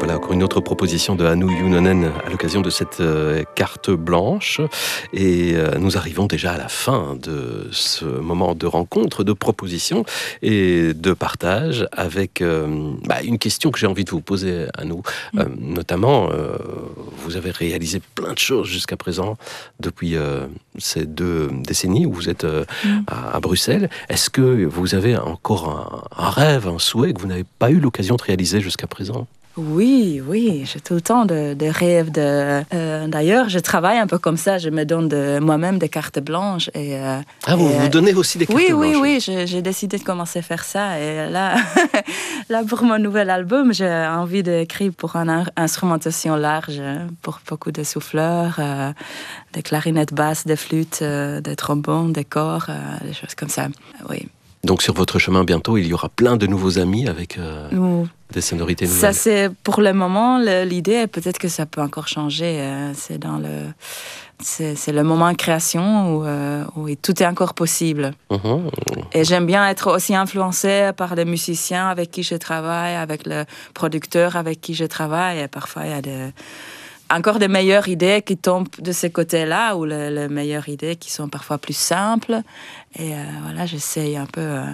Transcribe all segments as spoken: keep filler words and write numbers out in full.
Voilà, encore une autre proposition de Hannu Junnonen à l'occasion de cette euh, carte blanche. Et euh, nous arrivons déjà à la fin de ce moment de rencontre, de proposition et de partage avec euh, bah, une question que j'ai envie de vous poser, Hannu. Euh, notamment, euh, vous avez réalisé plein de choses jusqu'à présent depuis euh, ces deux décennies où vous êtes euh, mm. à, à Bruxelles. Est-ce que vous avez encore un, un rêve, un souhait que vous n'avez pas eu l'occasion de réaliser jusqu'à présent ? Oui, oui, j'ai tout le temps de, de rêves. De, euh, d'ailleurs, je travaille un peu comme ça, je me donne de, moi-même des cartes blanches. Et, euh, ah, vous et, vous donnez aussi des cartes oui, blanches? Oui, oui, oui, j'ai, j'ai décidé de commencer à faire ça. Et là, là, pour mon nouvel album, j'ai envie d'écrire pour une instrumentation large, pour beaucoup de souffleurs, euh, des clarinettes basses, des flûtes, euh, des trombones, des corps, euh, des choses comme ça, oui. Donc sur votre chemin bientôt, il y aura plein de nouveaux amis avec euh, Ouh. des sonorités nouvelles. Ça c'est pour le moment le, l'idée. Peut-être que ça peut encore changer. Euh, c'est dans le, c'est, c'est le moment de création où, euh, où tout est encore possible. Mmh. Et j'aime bien être aussi influencée par les musiciens avec qui je travaille, avec le producteur avec qui je travaille. Et parfois il y a des encore des meilleures idées qui tombent de ce côté-là, ou les, les meilleures idées qui sont parfois plus simples. Et euh, voilà, j'essaye un peu euh,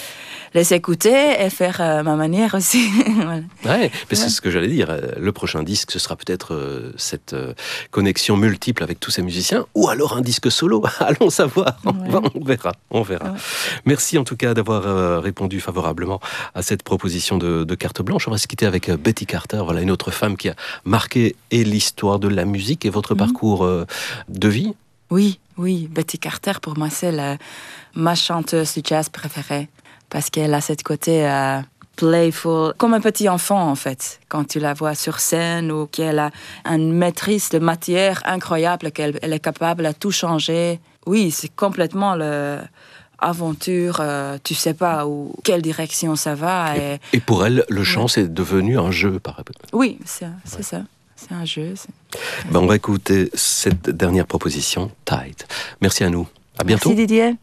les écouter et faire euh, ma manière aussi. Voilà. Ouais, mais c'est ouais. ce que j'allais dire. Le prochain disque, ce sera peut-être euh, cette euh, connexion multiple avec tous ces musiciens, ou alors un disque solo. Allons savoir. Ouais. On, va, on verra. On verra. Ouais. Merci en tout cas d'avoir euh, répondu favorablement à cette proposition de, de carte blanche. On va se quitter avec euh, Betty Carter, voilà une autre femme qui a marqué et l'histoire de la musique et votre mmh. parcours euh, de vie. Oui, oui. Betty Carter, pour moi, c'est la, ma chanteuse du jazz préférée. Parce qu'elle a cette côté euh, playful, comme un petit enfant en fait, quand tu la vois sur scène, ou qu'elle a une maîtrise de matière incroyable, qu'elle elle est capable de tout changer. Oui, c'est complètement l'aventure, euh, tu sais pas où, quelle direction ça va. Et, et pour elle, le chant, ouais. c'est devenu un jeu par exemple. Oui, c'est, c'est ouais. ça. C'est un jeu. C'est... Ben, on va écouter cette dernière proposition, Tight. Merci à nous. À bientôt. Merci Didier.